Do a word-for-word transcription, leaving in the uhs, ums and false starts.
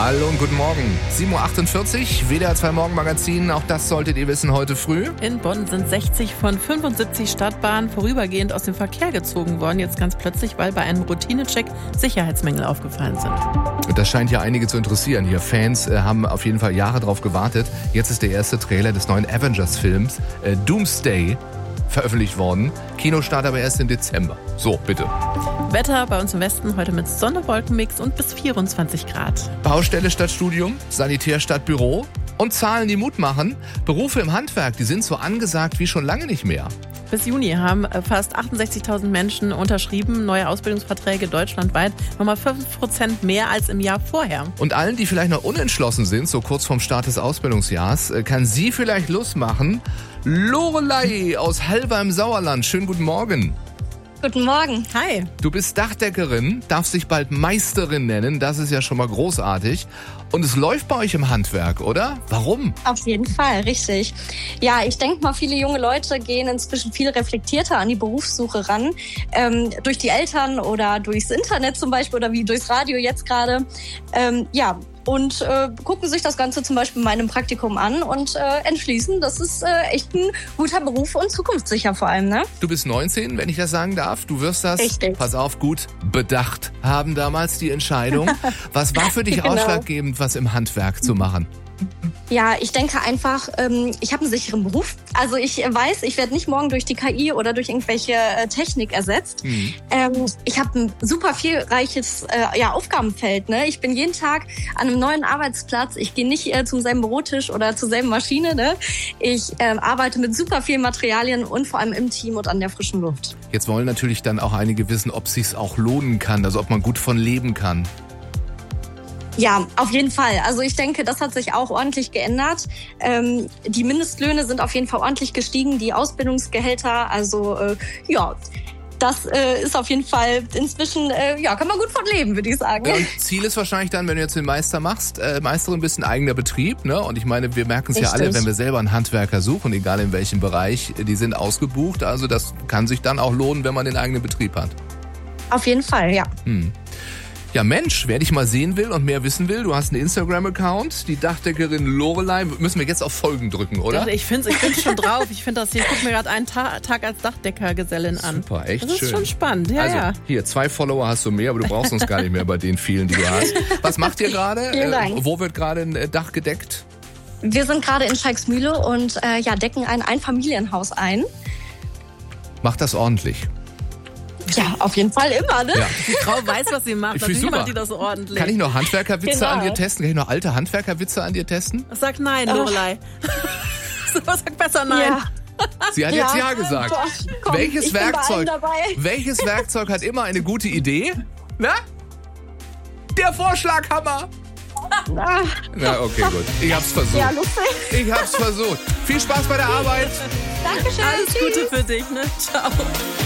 Hallo und guten Morgen. sieben Uhr achtundvierzig, W D R zwei Morgenmagazin. Auch das solltet ihr wissen heute früh. In Bonn sind sechzig von fünfundsiebzig Stadtbahnen vorübergehend aus dem Verkehr gezogen worden. Jetzt ganz plötzlich, weil bei einem Routinecheck Sicherheitsmängel aufgefallen sind. Das scheint ja einige zu interessieren. Hier Fans äh, haben auf jeden Fall Jahre drauf gewartet. Jetzt ist der erste Trailer des neuen Avengers-Films äh, Doomsday veröffentlicht worden. Kinostart aber erst im Dezember. So, bitte. Wetter bei uns im Westen heute mit Sonne-Wolkenmix und bis vierundzwanzig Grad. Baustelle statt Studium, Sanitär statt Büro und Zahlen, die Mut machen. Berufe im Handwerk, die sind so angesagt wie schon lange nicht mehr. Bis Juni haben fast achtundsechzigtausend Menschen unterschrieben, neue Ausbildungsverträge deutschlandweit, nochmal fünf Prozent mehr als im Jahr vorher. Und allen, die vielleicht noch unentschlossen sind, so kurz vorm Start des Ausbildungsjahres, kann sie vielleicht Lust machen. Lorelei aus Halver im Sauerland, schönen guten Morgen. Guten Morgen. Hi. Du bist Dachdeckerin, darfst dich bald Meisterin nennen, das ist ja schon mal großartig. Und es läuft bei euch im Handwerk, oder? Warum? Auf jeden Fall, richtig. Ja, ich denke mal, viele junge Leute gehen inzwischen viel reflektierter an die Berufssuche ran. Ähm, durch die Eltern oder durchs Internet zum Beispiel oder wie durchs Radio jetzt gerade. Ähm, ja, und äh, gucken sich das Ganze zum Beispiel in meinem Praktikum an und äh, entschließen, das ist äh, echt ein guter Beruf und zukunftssicher vor allem, ne? Du bist neunzehn, wenn ich das sagen darf. Du wirst das, Richtig. pass auf, gut bedacht haben damals die Entscheidung. Was war für dich Genau. ausschlaggebend, was im Handwerk zu machen? Ja, ich denke einfach, ähm, ich habe einen sicheren Beruf. Also ich weiß, ich werde nicht morgen durch die K I oder durch irgendwelche äh, Technik ersetzt. Mhm. Ähm, ich habe ein super vielreiches äh, ja, Aufgabenfeld. Ne? Ich bin jeden Tag an einem neuen Arbeitsplatz. Ich gehe nicht äh, zum selben Bürotisch oder zur selben Maschine. Ne? Ich äh, arbeite mit super vielen Materialien und vor allem im Team und an der frischen Luft. Jetzt wollen natürlich dann auch einige wissen, ob es sich auch lohnen kann, also ob man gut von leben kann. Ja, auf jeden Fall. Also ich denke, das hat sich auch ordentlich geändert. Ähm, die Mindestlöhne sind auf jeden Fall ordentlich gestiegen, die Ausbildungsgehälter. Also äh, ja, das äh, ist auf jeden Fall inzwischen, äh, ja, kann man gut von leben, würde ich sagen. Ja, und Ziel ist wahrscheinlich dann, wenn du jetzt den Meister machst, äh, Meisterin bist, ein eigener Betrieb, ne? Und ich meine, wir merken es ja alle, wenn wir selber einen Handwerker suchen, egal in welchem Bereich, die sind ausgebucht. Also das kann sich dann auch lohnen, wenn man den eigenen Betrieb hat. Auf jeden Fall, ja. Hm. Ja Mensch, wer dich mal sehen will und mehr wissen will, du hast einen Instagram-Account, die Dachdeckerin Lorelei. Müssen wir jetzt auf Folgen drücken, oder? Ich finde ich bin schon drauf. Ich finde das hier, ich gucke mir gerade einen Ta- Tag als Dachdeckergesellin an. Super, echt schön. Das ist schon spannend, ja, also, ja. Hier, zwei Follower hast du mehr, aber du brauchst uns gar nicht mehr bei den vielen, die du hast. Was macht ihr gerade? Vielen Dank. Äh, wo wird gerade ein Dach gedeckt? Wir sind gerade in Schalksmühle und äh, ja, decken ein Einfamilienhaus ein. Macht das ordentlich. Ja, auf jeden Fall immer, ne? Ja. Die Frau weiß, was sie macht. Natürlich super. macht die das ordentlich. Kann ich noch Handwerkerwitze Genau. an dir testen? Kann ich noch alte Handwerkerwitze an dir testen? Sag nein, Lorelei. So, sag besser nein. Ja. Sie hat jetzt ja gesagt. Boah, komm, welches ich bin bei Werkzeug? allen dabei. Welches Werkzeug hat immer eine gute Idee? Na? Der Vorschlaghammer. Ah, Na, okay, gut. Ich hab's versucht. ja, lustig. Ich hab's versucht. Viel Spaß bei der Arbeit. Dankeschön. Alles Tschüss. Gute für dich, ne? Ciao.